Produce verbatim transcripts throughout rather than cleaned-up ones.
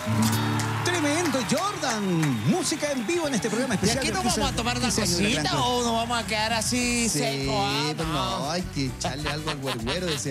Tremendo, Jordan. Música en vivo en este programa ¿Y especial. aquí nos vamos a tomar una cosita o nos vamos a quedar así Sí, seco? Ah, pero no. no, hay que echarle algo al güerguero, decía.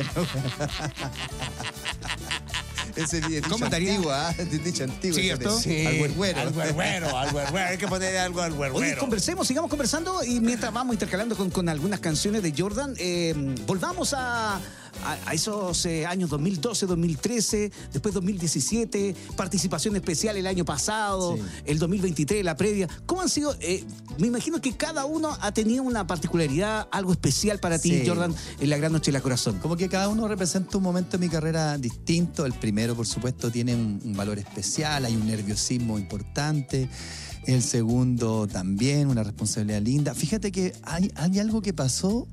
Ese es dicho ¿Cómo estaría? antiguo, ¿ah? Es dicho antiguo. ¿Cierto? ese de- Al güerguero. Al güerguero, al güerguero. Hay que ponerle algo al Oye, güerguero. conversemos, sigamos conversando y mientras vamos intercalando con, con algunas canciones de Jordan, eh, volvamos a, a, a esos eh, años dos mil doce, dos mil trece, después dos mil diecisiete, participación especial el año pasado, Sí. el dos mil veintitrés, la previa. ¿Cómo han sido? Eh, me imagino que cada uno ha tenido una particularidad, algo especial para ti, Sí. Jordan, en la Gran Noche de la Corazón. Como que cada uno representa un momento de mi carrera distinto. El primero, por supuesto, tiene un, un valor especial, hay un nerviosismo importante. El segundo también, una responsabilidad linda. Fíjate que hay, hay algo que pasó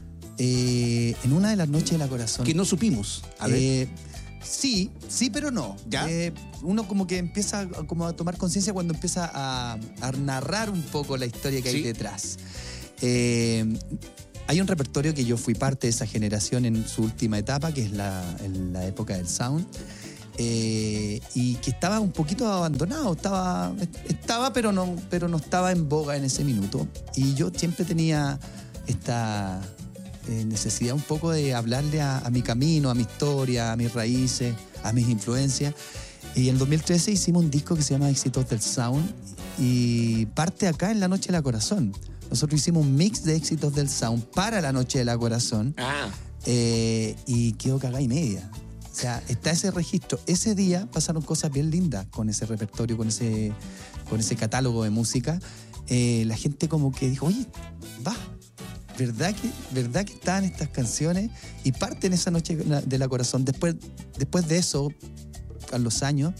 eh, en una de las noches de la Corazón. Que no supimos. A ver. Eh, sí, sí, pero no. ¿Ya? Eh, uno como que empieza a, como a tomar conciencia cuando empieza a, a narrar un poco la historia que hay Sí. detrás. Eh, hay un repertorio que yo fui parte de esa generación en su última etapa, que es la, en la época del sound. Eh, y que estaba un poquito abandonado, estaba, estaba pero, no, pero no estaba en boga en ese minuto. Y yo siempre tenía esta eh, necesidad un poco de hablarle a, a mi camino, a mi historia, a mis raíces, a mis influencias. Y en dos mil trece hicimos un disco que se llama Éxitos del Sound y parte acá en la Noche de la Corazón. Nosotros hicimos un mix de éxitos del sound para la Noche de la Corazón Ah, eh, y quedó cagada y media. O sea, está ese registro. Ese día pasaron cosas bien lindas con ese repertorio, con ese, con ese catálogo de música. Eh, la gente como que dijo, oye, va, ¿verdad que, ¿verdad que estaban estas canciones? Y parte en esa Noche de la Corazón. Después, después de eso, a los años,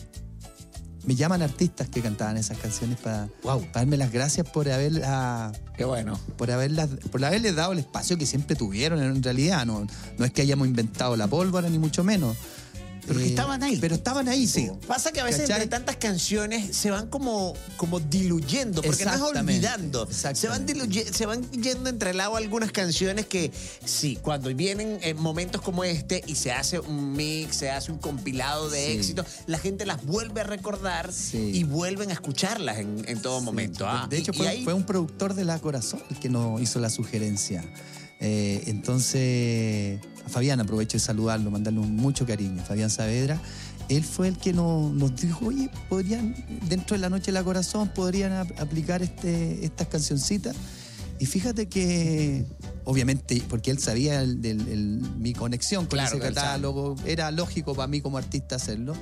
me llaman artistas que cantaban esas canciones para Wow. darme las gracias por haberla... qué bueno. Por, haberlas, por haberles dado el espacio que siempre tuvieron en realidad. No, no es que hayamos inventado la pólvora, ni mucho menos. Pero que estaban ahí. Pero estaban ahí, sí. Pasa que a veces ¿Cachai? entre tantas canciones se van como, como diluyendo, porque no es Exactamente, olvidando. Se van, exactamente. diluye- se van yendo entre el agua algunas canciones que sí, cuando vienen en momentos como este y se hace un mix, se hace un compilado de Sí. éxitos, la gente las vuelve a recordar Sí. y vuelven a escucharlas en, en todo momento. Ah, De hecho, y- y fue, ahí- fue un productor de La Corazón el que nos hizo la sugerencia. Eh, entonces, a Fabián, aprovecho de saludarlo, mandarle un mucho cariño. Fabián Saavedra, él fue el que nos, nos dijo, oye, podrían, dentro de la Noche de la Corazón, podrían ap- aplicar este, estas cancioncitas. Y fíjate que, obviamente, porque él sabía el- del- el- mi conexión con Claro, ese del catálogo, era lógico para mí como artista hacerlo.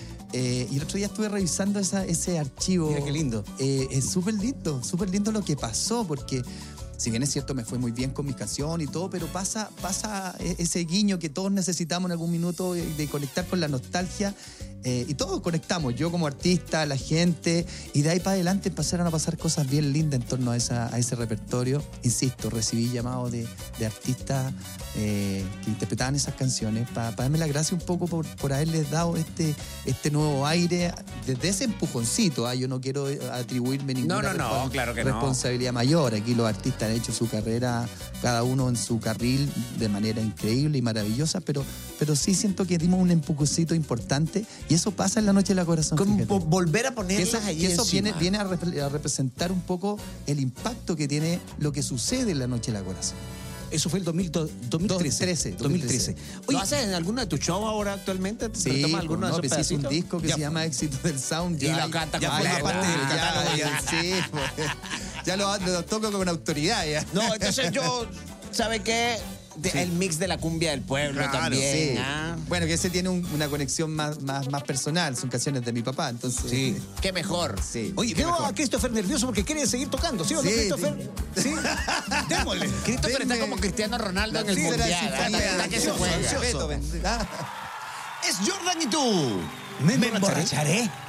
Eh, y el otro día estuve revisando esa- ese archivo. Mira qué lindo. Eh, es súper lindo, súper lindo lo que pasó, porque si bien es cierto me fue muy bien con mi canción y todo, pero pasa, pasa e- ese guiño que todos necesitamos en algún minuto de, de conectar con la nostalgia. Eh, y todos conectamos, yo como artista, la gente, y de ahí para adelante empezaron a pasar cosas bien lindas en torno a, esa, a ese repertorio. Insisto, recibí llamados de, de artistas eh, que interpretaban esas canciones para darme la gracia un poco por, por haberles dado este, este nuevo aire desde ese empujoncito. ¿ah? Yo no quiero atribuirme ninguna No, no, no, respon- claro que no. responsabilidad mayor. Aquí los artistas han hecho su carrera, cada uno en su carril, de manera increíble y maravillosa, pero, pero sí siento que dimos un empujoncito importante y eso pasa en la Noche de la Corazón. como fíjate. po- volver a Que ponerlas eso, allí que eso encima. viene, viene a, rep- a representar un poco el impacto que tiene lo que sucede en la Noche de la Corazón. Eso fue el dos mil do- dos mil trece. dos mil trece. ¿Lo haces en alguno de tus shows ahora actualmente? ¿Te Sí, retomas pues, alguno no, de esos pues, hice un pedacitos? disco que Ya, se llama Éxito del Sound. Y ya, lo canta ya completo. forma parte del Ya, catálogo. ya. Sí, pues, ya lo, lo toco con autoridad. Ya. No, entonces yo, ¿sabe qué? De- Sí. El mix de la cumbia del pueblo Claro, también. sí. ah. Bueno, que ese tiene un- una conexión más, más, más personal, son canciones de mi papá, entonces... Sí. Qué mejor. Sí. Oye, qué veo mejor. a Christopher nervioso porque quiere seguir tocando, ¿sí o no, Sí, Christopher? Sí. Démosle. Christopher está Denme- como Cristiano Ronaldo en el Sí, de la mundial. sinfonía, ah, está que se ansioso, juega. ansioso. Ah. Es Jordan y tú. Me Me emborracharé. emborracharé.